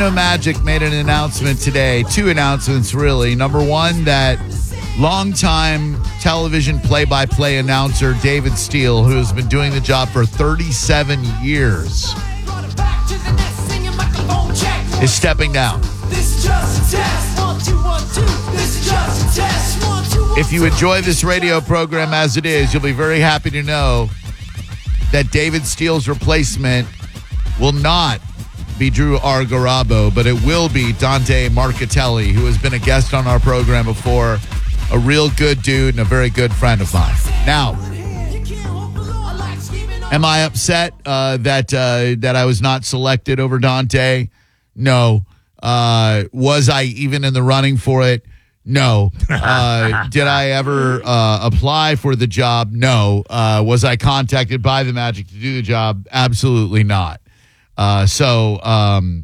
Magic made an announcement today. Two announcements, really. Number one, that longtime television play-by-play announcer David Steele, who has been doing the job for 37 years, is stepping down. If you enjoy this radio program as it is, you'll be very happy to know that David Steele's replacement will not be Drew Argarabo, but it will be Dante Marchitelli, who has been a guest on our program before, a real good dude and a very good friend of mine. Now, am I upset that I was not selected over Dante? No. Was I even in the running for it? No. Did I ever apply for the job? No. Was I contacted by the Magic to do the job? Absolutely not. So, I'm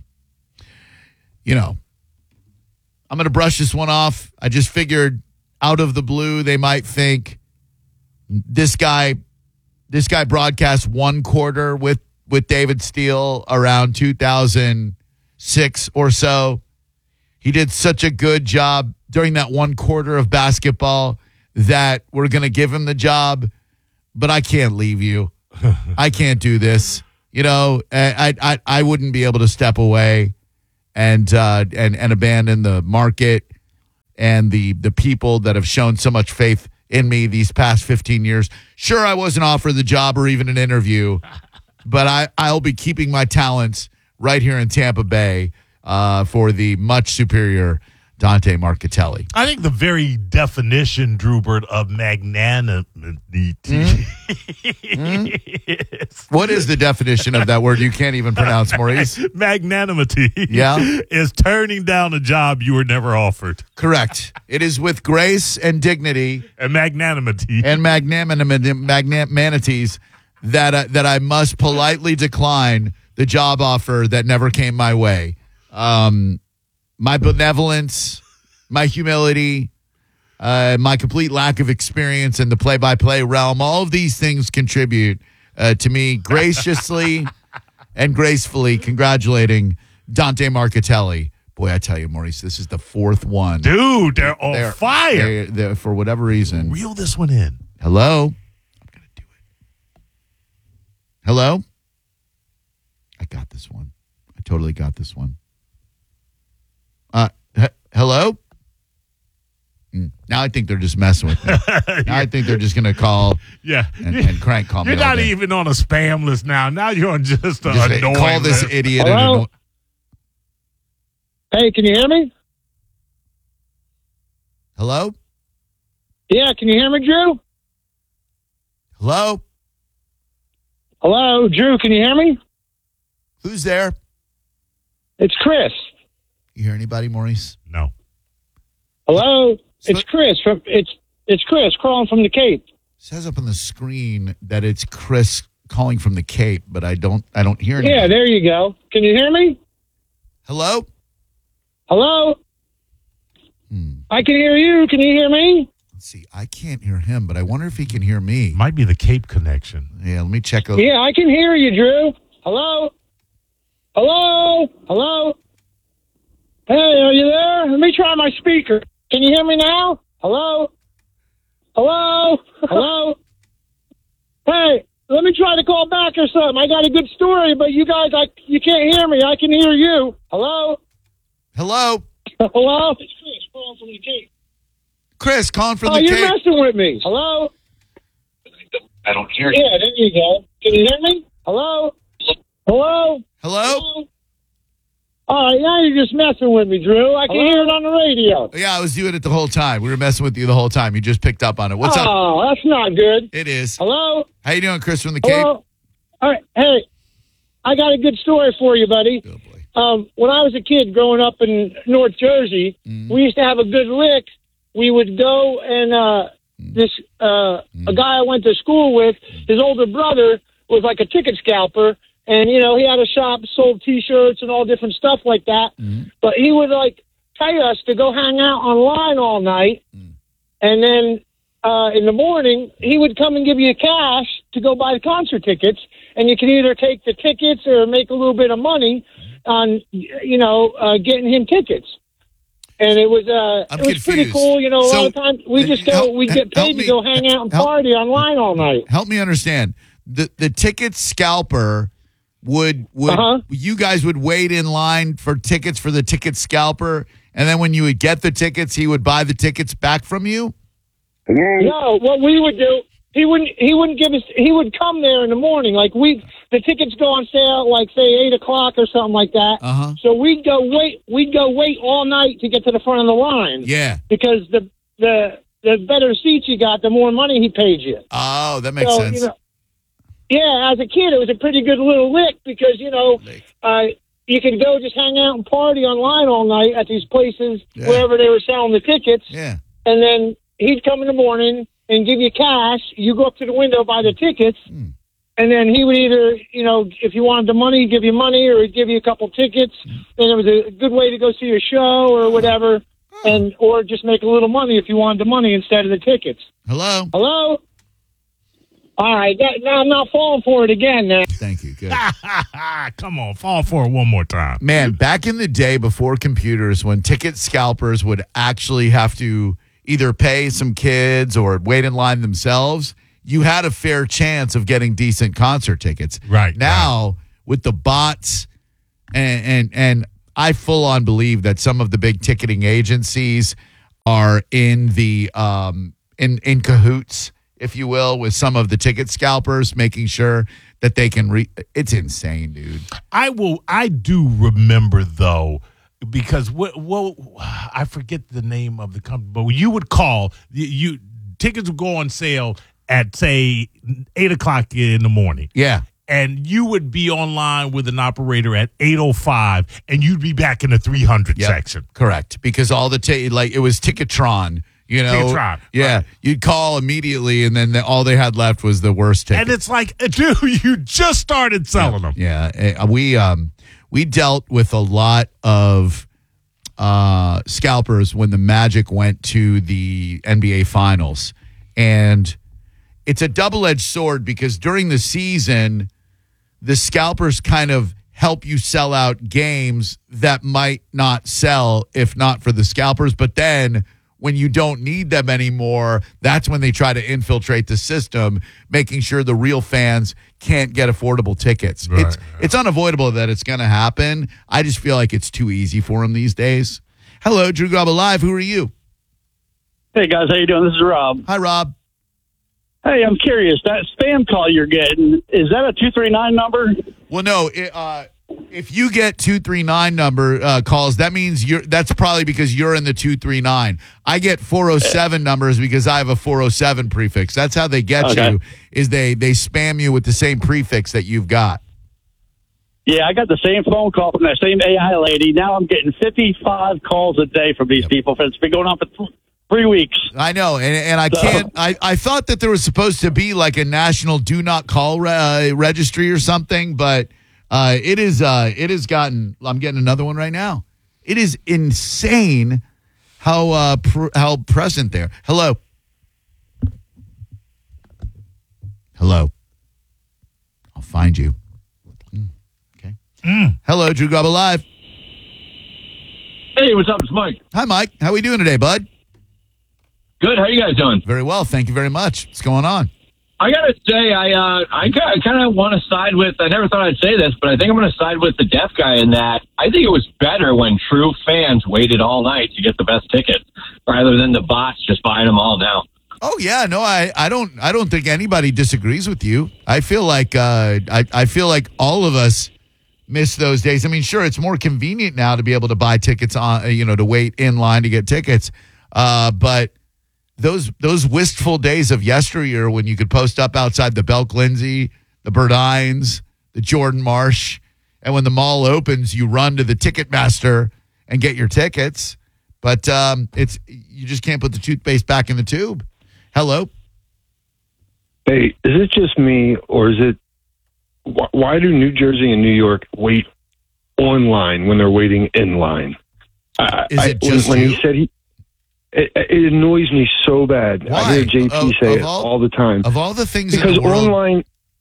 going to brush this one off. I just figured out of the blue, they might think this guy broadcast one quarter with David Steele around 2006 or so. He did such a good job during that one quarter of basketball that we're going to give him the job, but I can't leave you. I can't do this. I wouldn't be able to step away and abandon the market and the people that have shown so much faith in me these past 15 years. Sure, I wasn't offered the job or even an interview, but I'll be keeping my talents right here in Tampa Bay for the much superior Dante Marchitelli. I think the very definition, Drewbert, of magnanimity. What is the definition of that word you can't even pronounce, Maurice? Magnanimity. Yeah. Is turning down a job you were never offered. Correct. It is with grace and dignity. And magnanimity. And magnanimities that I must politely decline the job offer that never came my way. My benevolence, my humility, my complete lack of experience in the play-by-play realm, all of these things contribute to me graciously and gracefully congratulating Dante Marchitelli. Boy, I tell you, Maurice, this is the fourth one. Dude, they're on fire. They're, for whatever reason. Reel this one in. Hello? I'm going to do it. Hello? I got this one. I totally got this one. Hello? Now I think they're just messing with me. Now I think they're just going to call and crank call me. You're not even on a spam list now. Now you're on just an annoying call this list. idiot. Hello? Hey, can you hear me? Hello? Yeah, can you hear me, Drew? Hello? Hello, Drew, can you hear me? Who's there? It's Chris. You hear anybody, Maurice? No. Hello? It's Chris it's Chris calling from the Cape. It says up on the screen that it's Chris calling from the Cape, but I don't hear anybody. Yeah, there you go. Can you hear me? Hello? Hello? I can hear you. Can you hear me? Let's see. I can't hear him, but I wonder if he can hear me. Might be the Cape connection. Yeah, let me check. Yeah, I can hear you, Drew. Hello? Hello? Hello? Hey, are you there? Let me try my speaker. Can you hear me now? Hello? Hello? Hello? Hey, let me try to call back or something. I got a good story, but you guys, you can't hear me. I can hear you. Hello? Hello? Hello? It's Chris calling from the Cape. Chris calling from the Cape. Oh, you're Cape. messing with me. Hello? I don't hear you. Yeah, there you go. Can you hear me? Hello? Hello? Hello? All right, now you're just messing with me, Drew. I can hear it on the radio. Yeah, I was doing it the whole time. We were messing with you the whole time. You just picked up on it. What's up? Oh, that's not good. It is. Hello? How you doing, Chris from the Cape? Hello? All right, hey, I got a good story for you, buddy. Oh, boy. When I was a kid growing up in North Jersey, we used to have a good lick. We would go and a guy I went to school with, his older brother was like a ticket scalper. And, he had a shop, sold T-shirts and all different stuff like that. But he would, pay us to go hang out online all night. And then in the morning, he would come and give you cash to go buy the concert tickets. And you could either take the tickets or make a little bit of money. on getting him tickets. And it was pretty cool. A lot of times we just we get paid to go hang out and party online all night. Help me understand. The ticket scalper would you guys would wait in line for tickets for the ticket scalper, and then when you would get the tickets, he would buy the tickets back from you? No, what we would do, he wouldn't give us. He would come there in the morning. Like the tickets go on sale, like say 8:00 or something like that. So we'd go wait all night to get to the front of the line. Yeah, because the better seats you got, the more money he paid you. Oh, that makes sense. Yeah, as a kid, it was a pretty good little lick because you could go just hang out and party online all night at these places wherever they were selling the tickets. Yeah, and then he'd come in the morning and give you cash. You go up to the window, buy the tickets, and then he would either, if you wanted the money, he'd give you money, or he'd give you a couple tickets, and it was a good way to go see a show or whatever, or just make a little money if you wanted the money instead of the tickets. Hello? All right, now I'm not falling for it again now. Thank you. Good. Come on, fall for it one more time. Man, back in the day before computers, when ticket scalpers would actually have to either pay some kids or wait in line themselves, you had a fair chance of getting decent concert tickets. Right. Now, with the bots, and I full on believe that some of the big ticketing agencies are in the in cahoots, if you will, with some of the ticket scalpers, making sure that they can it's insane, dude. I do remember, though, because I forget the name of the company, but you would call, tickets would go on sale at, say, 8:00 in the morning. Yeah. And you would be online with an operator at 8:05, and you'd be back in the 300 section. Correct. Because all the it was Ticketron. Ticketron, yeah, right. You'd call immediately, and then all they had left was the worst ticket. And it's like, dude, you just started selling them. Yeah, we dealt with a lot of scalpers when the Magic went to the NBA Finals, and it's a double-edged sword because during the season, the scalpers kind of help you sell out games that might not sell if not for the scalpers, but then when you don't need them anymore, that's when they try to infiltrate the system, making sure the real fans can't get affordable tickets. Right, it's unavoidable that it's going to happen. I just feel like it's too easy for them these days. Hello, Drew Garabo Live. Who are you? Hey, guys. How you doing? This is Rob. Hi, Rob. Hey, I'm curious. That spam call you're getting, is that a 239 number? Well, no. If you get 239 number calls, that means that's probably because you're in the 239. I get 407 numbers because I have a 407 prefix. That's how they get you, is they spam you with the same prefix that you've got. Yeah, I got the same phone call from that same AI lady. Now I'm getting 55 calls a day from these people. It's been going on for 3 weeks. I know, and I can't. I thought that there was supposed to be like a national do not call registry or something, but it has gotten. I'm getting another one right now. It is insane how present there. Hello. I'll find you. Okay. Hello, Drew Garabo Live. Hey, what's up? It's Mike. Hi, Mike. How are we doing today, bud? Good. How you guys doing? Very well. Thank you very much. What's going on? I got to say, I kind of want to side with, I never thought I'd say this, but I think I'm going to side with the deaf guy in that I think it was better when true fans waited all night to get the best ticket rather than the bots just buying them all now. Oh yeah, no, I don't think anybody disagrees with you. I feel like I feel like all of us miss those days. I mean, sure, it's more convenient now to be able to buy tickets on, to wait in line to get tickets, but those wistful days of yesteryear when you could post up outside the Belk Lindsay, the Burdines, the Jordan Marsh, and when the mall opens, you run to the Ticketmaster and get your tickets. But you just can't put the toothpaste back in the tube. Hello. Hey, is it just me, or is it? Why do New Jersey and New York wait online when they're waiting in line? Is it just when you? he said it annoys me so bad. Why? I hear JP say it all the time. Of all the things because in the world, online,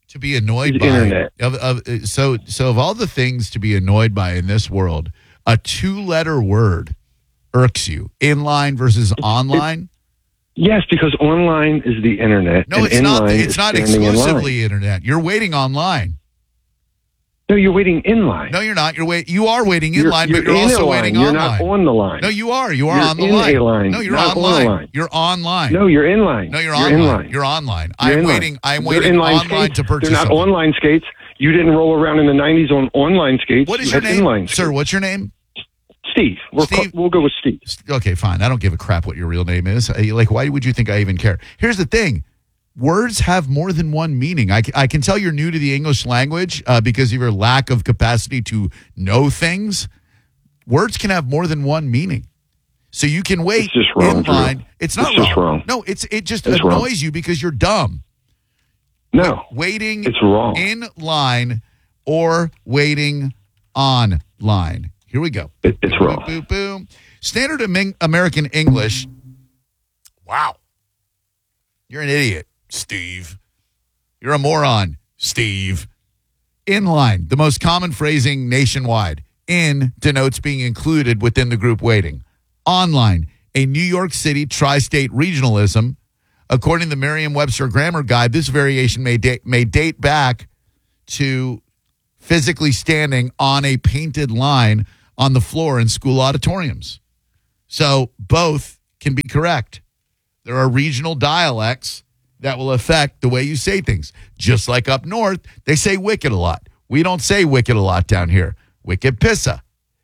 To be annoyed is by internet. So of all the things to be annoyed by in this world, a 2-letter word irks you. Inline versus online. Yes, because online is the internet. No, and it's not. inline It's is not standing in line. exclusively internet. You're waiting online. No, you're waiting in line. No, you're not. You are waiting in line, but you're in also a line. waiting You're online. not on the line. No, you are. You are You're on the in line. a line, No, you're not on a online. line. You're online. No, you're in line. No, you're in online. line. You're online. You're I'm in line. waiting. I'm They're waiting inline online skates. to purchase. They're not something. online skates. You didn't roll around in the 90s on online skates. What is You your had name, inline sir? skates. What's your name? Steve. Steve? We'll go with Steve. Okay, fine. I don't give a crap what your real name is. Like, why would you think I even care? Here's the thing. Words have more than one meaning. I can tell you're new to the English language because of your lack of capacity to know things. Words can have more than one meaning. So you can wait It's just wrong, in line. Drew. It's not It's just wrong. No, it just It's annoys wrong. you because you're dumb. No. Waiting It's wrong. in line or waiting on line. Here we go. It's Boom, wrong. boom, boom. Standard American English. Wow. You're an idiot, Steve. You're a moron, Steve. Inline, the most common phrasing nationwide. In denotes being included within the group waiting. Online, a New York City tri-state regionalism. According to the Merriam-Webster Grammar Guide, this variation may date back to physically standing on a painted line on the floor in school auditoriums. So both can be correct. There are regional dialects that will affect the way you say things. Just like up north, they say wicked a lot. We don't say wicked a lot down here. Wicked pissa.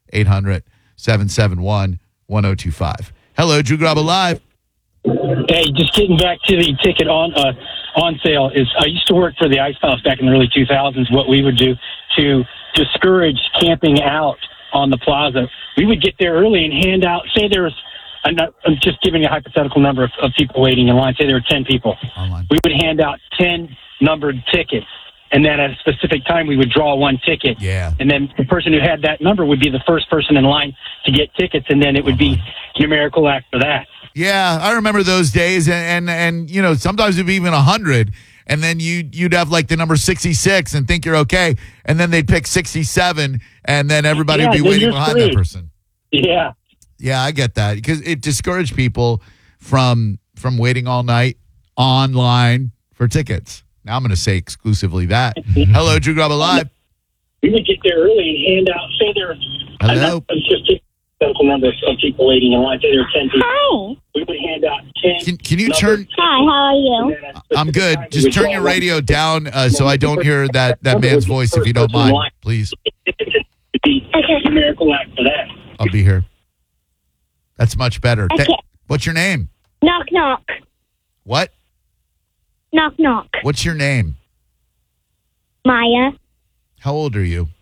800-771-1025. Hello, Drew Graba Live. Hey, just getting back to the ticket on sale is I used to work for the Ice House back in the early 2000s. What we would do to discourage camping out on the plaza, we would get there early and hand out. Say there was, I'm just giving a hypothetical number of people waiting in line. Say there were 10 people. Online. We would hand out 10 numbered tickets. And then at a specific time, we would draw one ticket. Yeah. And then the person who had that number would be the first person in line to get tickets. And then it would be numerical after that. Yeah, I remember those days, and you know, sometimes it'd be even 100, and then you'd have like the number 66 and think you're okay, and then they'd pick 67, and then everybody would be then waiting you're behind that screwed. person. Yeah. Yeah, I get that because it discouraged people from waiting all night online for tickets. Now I'm going to say exclusively that. Hello, Drew Graba Live. We would get there early and hand out. Say there. Hello. I'm just giving a hypothetical number of people waiting in line. Say there were 10 people. Hi. We would hand out 10. Can you turn? Hi, how are you? and then at a specific I'm good. time, we Just would turn draw your one radio ticket. down so I don't hear that man's voice if you don't mind, please. It would be numerical after that. I'll be here. That's much better. Okay. What's your name? Knock, knock. What? Knock, knock. What's your name? Maya. How old are you?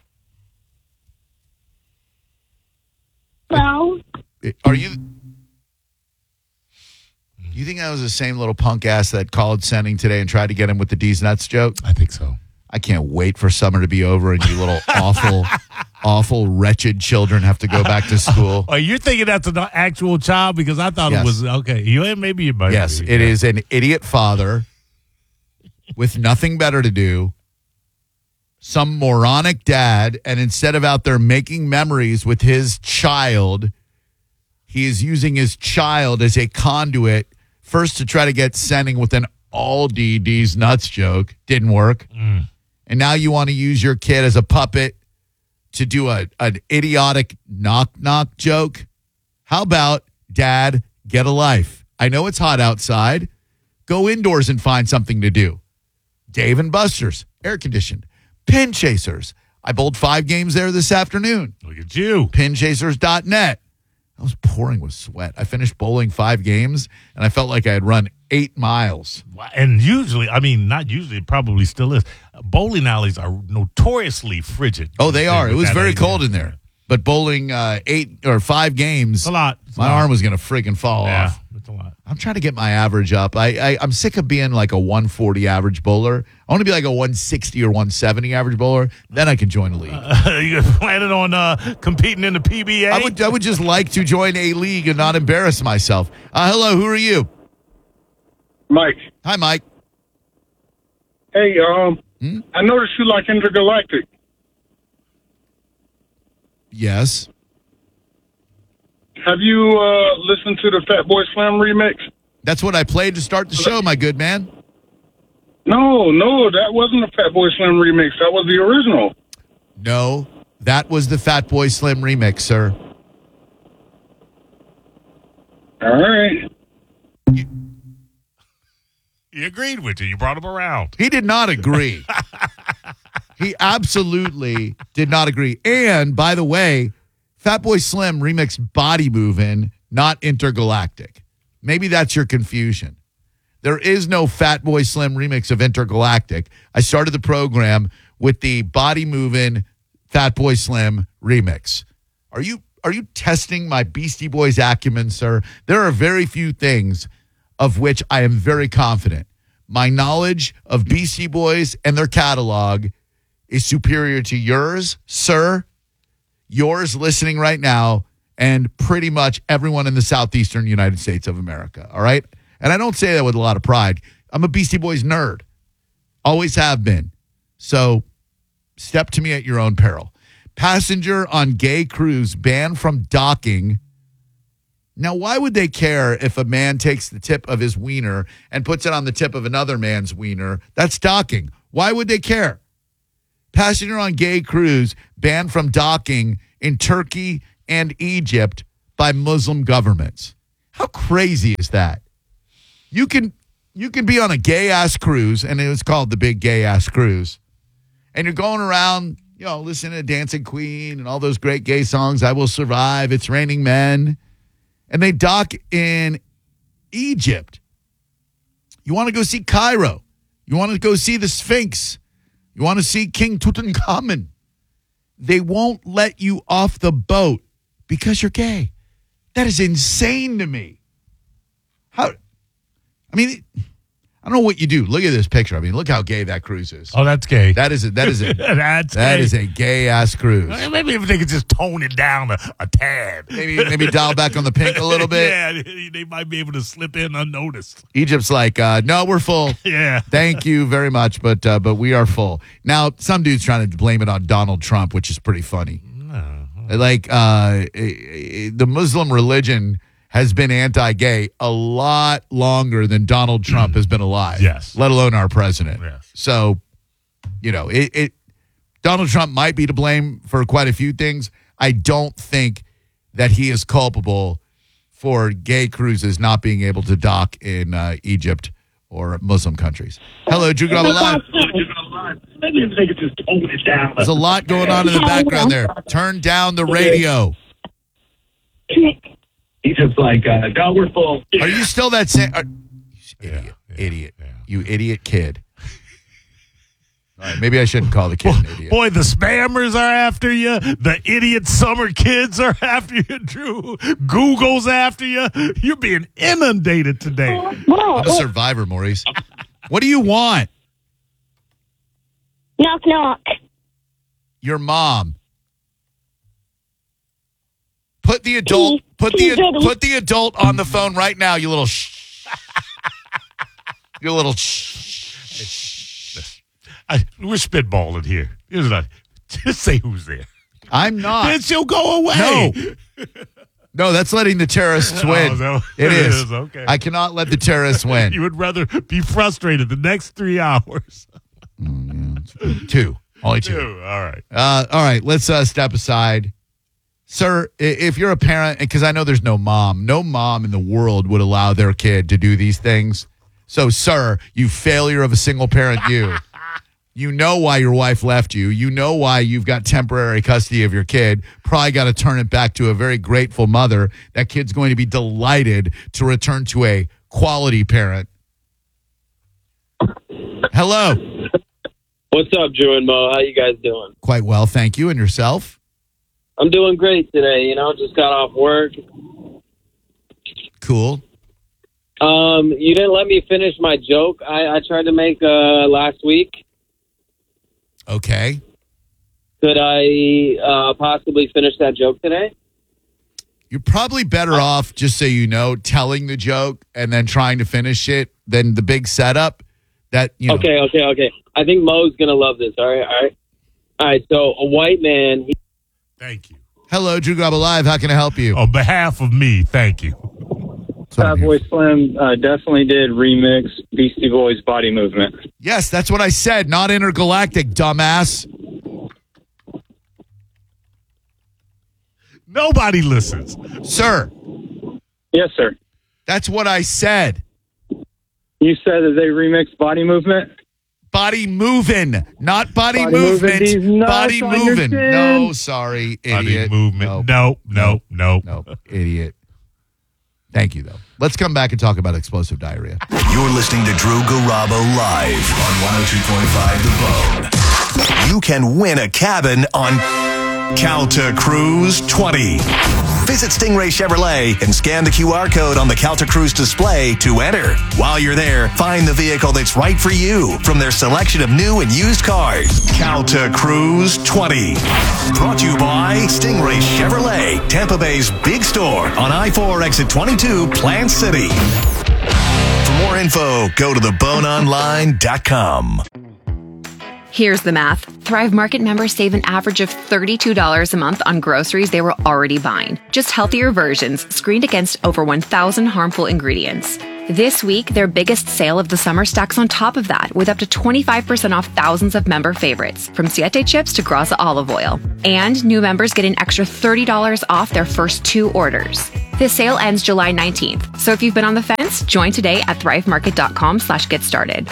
Well, Are you? You think that was the same little punk ass that called Sending today and tried to get him with the D's Nuts joke? I think so. I can't wait for summer to be over and you little awful, wretched children have to go back to school. Oh, you're thinking that's an actual child because I thought Yes. it was okay. Maybe you might. Yes, be. it is an idiot father with nothing better to do, some moronic dad, and instead of out there making memories with his child, he is using his child as a conduit, first to try to get Sending with an all D's Nuts joke. Didn't work. And now you want to use your kid as a puppet to do an idiotic knock-knock joke? How about, Dad, get a life? I know it's hot outside. Go indoors and find something to do. Dave and Buster's, air-conditioned. Pin Chasers. I bowled 5 games there this afternoon. Look at you. Pinchasers.net. I was pouring with sweat. I finished bowling 5 games, and I felt like I had run 8 miles. And usually, I mean, not usually, it probably still is. Bowling alleys are notoriously frigid. Oh, they are. It was With that very age. cold in there. But bowling 8 or 5 games, It's a lot. It's a my lot. arm was going to friggin' fall Yeah, off. it's a lot. I'm trying to get my average up. I'm sick of being like a 140 average bowler. I want to be like a 160 or 170 average bowler. Then I can join a league. You planning on competing in the PBA? I would just like to join a league and not embarrass myself. Hello, who are you? Mike. Hi, Mike. Hey, I noticed you like Intergalactic. Yes. Have you listened to the Fatboy Slim remix? That's what I played to start the show, my good man. No, that wasn't a Fatboy Slim remix. That was the original. No, that was the Fatboy Slim remix, sir. All right. He agreed with you. You brought him around. He did not agree. He absolutely did not agree. And, by the way, Fatboy Slim remixed Body Movin', not Intergalactic. Maybe that's your confusion. There is no Fatboy Slim remix of Intergalactic. I started the program with the Body Movin' Fatboy Slim remix. Are you testing my Beastie Boys acumen, sir? There are very few things of which I am very confident. My knowledge of Beastie Boys and their catalog is superior to yours, sir, yours listening right now, and pretty much everyone in the southeastern United States of America, all right? And I don't say that with a lot of pride. I'm a Beastie Boys nerd. Always have been. So step to me at your own peril. Passenger on gay cruise banned from docking. Now, why would they care if a man takes the tip of his wiener and puts it on the tip of another man's wiener? That's docking. Why would they care? Passenger on gay cruise banned from docking in Turkey and Egypt by Muslim governments. How crazy is that? You can be on a gay-ass cruise, and it was called the Big Gay-Ass Cruise, and you're going around, listening to Dancing Queen and all those great gay songs, I Will Survive, It's Raining Men, and they dock in Egypt. You want to go see Cairo. You want to go see the Sphinx. You want to see King Tutankhamun. They won't let you off the boat because you're gay. That is insane to me. I don't know what you do. Look at this picture. Look how gay that cruise is. Oh, that's gay. That is a gay ass cruise. Maybe if they could just tone it down a tad. Maybe dial back on the pink a little bit. Yeah, they might be able to slip in unnoticed. Egypt's like, no, we're full. Yeah. Thank you very much, but we are full. Now, some dude's trying to blame it on Donald Trump, which is pretty funny. No. Like the Muslim religion has been anti-gay a lot longer than Donald Trump has been alive. Yes. Let alone our president. Yes. So, Donald Trump might be to blame for quite a few things. I don't think that he is culpable for gay cruises not being able to dock in Egypt or Muslim countries. Hello, Drew Garabo Live. Maybe if they could just tone it down. There's a lot going on in the background there. Turn down the radio. He's just like, God, we're full. Are you still that same? Idiot. Yeah. You idiot kid. All right, maybe I shouldn't call the kid an idiot. Boy, the spammers are after you. The idiot summer kids are after you, Drew. Google's after you. You're being inundated today. I'm a survivor, Maurice. What do you want? Knock, knock. Your mom. Put the adult on the phone right now, you little You little We're spitballing here. Just say who's there. I'm not. Then she'll go away. No, that's letting the terrorists win. No, it is. Okay. I cannot let the terrorists win. You would rather be frustrated the next 3 hours. Two. Only two. All right. All right. Let's step aside. Sir, if you're a parent, because I know there's no mom in the world would allow their kid to do these things. So, sir, you failure of a single parent, you know why your wife left you. You know why you've got temporary custody of your kid. Probably got to turn it back to a very grateful mother. That kid's going to be delighted to return to a quality parent. Hello. What's up, Drew and Mo? How you guys doing? Quite well, thank you. And yourself? I'm doing great today. Just got off work. Cool. You didn't let me finish my joke I tried to make last week. Okay. Could I possibly finish that joke today? You're probably better off, just so you know, telling the joke and then trying to finish it than the big setup, That Okay. I think Mo's gonna love this. All right. So a white man. Thank you. Hello, Drew Garabo Live. How can I help you? On behalf of me, thank you. Fatboy Slim definitely did remix Beastie Boys' Body Movement. Yes, that's what I said. Not Intergalactic, dumbass. Nobody listens. Sir. Yes, sir. That's what I said. You said that they remixed Body Movement? Body moving, not body Body moving these movement. nuts Body on your moving. chin. No, sorry, idiot. Body movement. No, idiot. Thank you, though. Let's come back and talk about explosive diarrhea. You're listening to Drew Garabo live on 102.5 The Bone. You can win a cabin on Calta Cruise 20. Visit Stingray Chevrolet and scan the QR code on the Calta Cruise display to enter. While you're there, find the vehicle that's right for you from their selection of new and used cars. Calta Cruise 20. Brought to you by Stingray Chevrolet, Tampa Bay's big store on I-4 exit 22, Plant City. For more info, go to theboneonline.com. Here's the math. Thrive Market members save an average of $32 a month on groceries they were already buying. Just healthier versions, screened against over 1,000 harmful ingredients. This week, their biggest sale of the summer stacks on top of that, with up to 25% off thousands of member favorites, from Siete chips to Graza olive oil. And new members get an extra $30 off their first 2 orders. This sale ends July 19th. So if you've been on the fence, join today at thrivemarket.com/get started.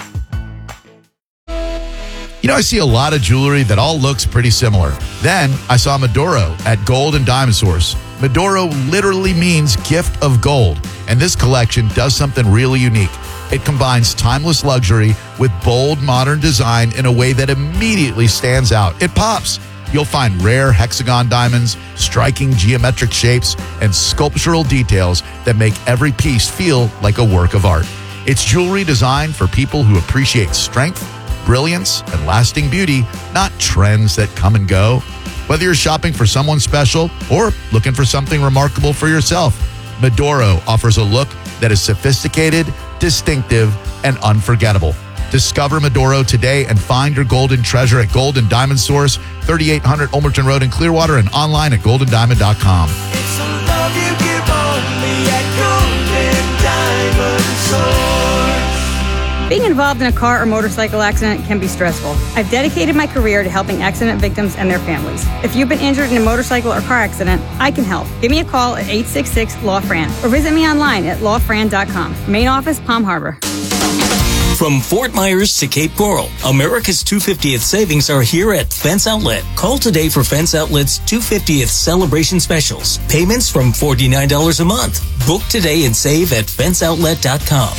You know, I see a lot of jewelry that all looks pretty similar. Then I saw Maduro at Gold and Diamond Source. Maduro literally means gift of gold, and this collection does something really unique. It combines timeless luxury with bold modern design in a way that immediately stands out. It pops. You'll find rare hexagon diamonds, striking geometric shapes, and sculptural details that make every piece feel like a work of art. It's jewelry designed for people who appreciate strength, brilliance, and lasting beauty, not trends that come and go. Whether you're shopping for someone special or looking for something remarkable for yourself, Maduro offers a look that is sophisticated, distinctive, and unforgettable. Discover Maduro today and find your golden treasure at Gold and Diamond Source, 3800 Olmerton Road in Clearwater, and online at goldendiamond.com. It's a love you give only at Golden Diamond Source. Being involved in a car or motorcycle accident can be stressful. I've dedicated my career to helping accident victims and their families. If you've been injured in a motorcycle or car accident, I can help. Give me a call at 866-LAW-FRAN or visit me online at lawfran.com. Main office, Palm Harbor. From Fort Myers to Cape Coral, America's 250th savings are here at Fence Outlet. Call today for Fence Outlet's 250th celebration specials. Payments from $49 a month. Book today and save at fenceoutlet.com.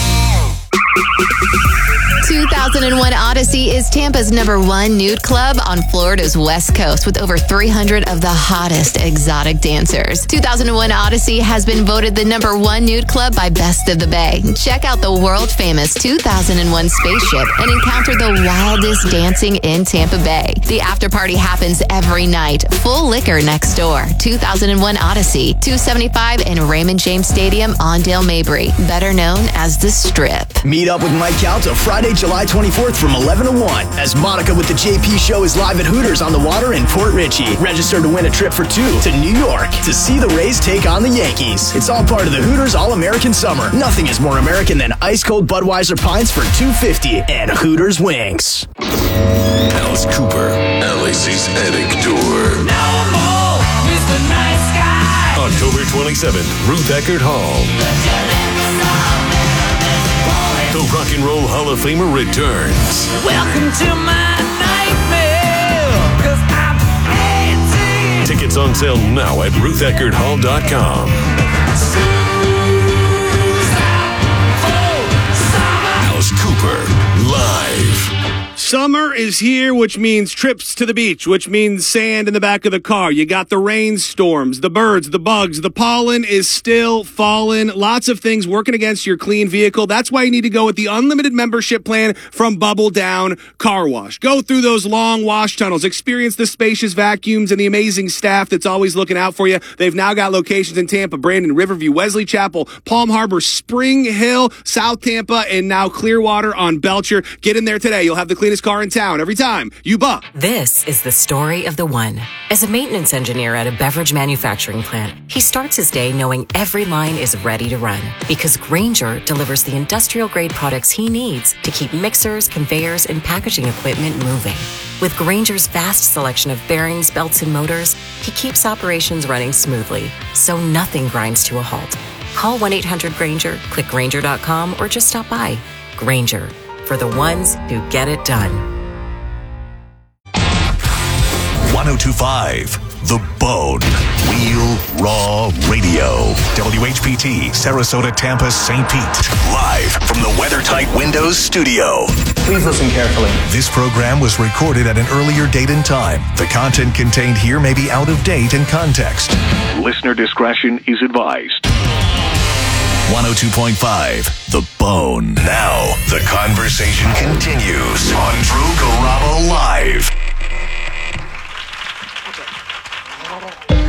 2001 Odyssey is Tampa's #1 nude club on Florida's West Coast with over 300 of the hottest exotic dancers. 2001 Odyssey has been voted the #1 nude club by Best of the Bay. Check out the world-famous 2001 spaceship and encounter the wildest dancing in Tampa Bay. The after party happens every night. Full liquor next door. 2001 Odyssey, 275 in Raymond James Stadium, Ondale Mabry, better known as The Strip. Meet up with Mike Calta Friday, July 24th from 11 to 1 as Monica with the JP Show is live at Hooters on the Water in Port Richey. Register to win a trip for 2 to New York to see the Rays take on the Yankees. It's all part of the Hooters All-American Summer. Nothing is more American than ice-cold Budweiser pints for $2.50 and Hooters wings. Alice Cooper, LAC's Attic Tour. No more Mr. Nice Guy. October 27th, Ruth Eckerd Hall. The Rock and Roll Hall of Famer returns. Welcome to my nightmare, 'cause I'm 18. Tickets on sale now at rutheckerdhall.com. Alice Cooper, live. Summer is here, which means trips to the beach, which means sand in the back of the car. You got the rainstorms, the birds, the bugs, the pollen is still falling. Lots of things working against your clean vehicle. That's why you need to go with the unlimited membership plan from Bubble Down Car Wash. Go through those long wash tunnels, experience the spacious vacuums and the amazing staff that's always looking out for you. They've now got locations in Tampa, Brandon, Riverview, Wesley Chapel, Palm Harbor, Spring Hill, South Tampa, and now Clearwater on Belcher. Get in there today. You'll have the cleanest car in town every time you buck. This is the story of the one. As a maintenance engineer at a beverage manufacturing plant, he starts his day knowing every line is ready to run because Grainger delivers the industrial-grade products he needs to keep mixers, conveyors, and packaging equipment moving. With Grainger's vast selection of bearings, belts, and motors, he keeps operations running smoothly, so nothing grinds to a halt. Call 1-800-GRAINGER, click Grainger.com, or just stop by. Grainger, for the ones who get it done. 1025 The Bone. Real Raw Radio. WHPT, Sarasota, Tampa, St. Pete. Live from the WeatherTight Windows studio. Please listen carefully. This program was recorded at an earlier date and time. The content contained here may be out of date in context. Listener discretion is advised. 102.5 The Bone. Now, the conversation continues on Drew Garabo Live.